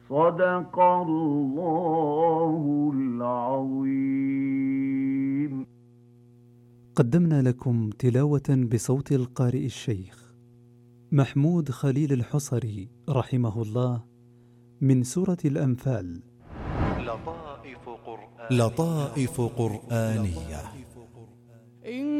صدق الله العظيم. قدمنا لكم تلاوة بصوت القارئ الشيخ محمود خليل الحصري رحمه الله من سورة الأنفال. لطائف قرآنية.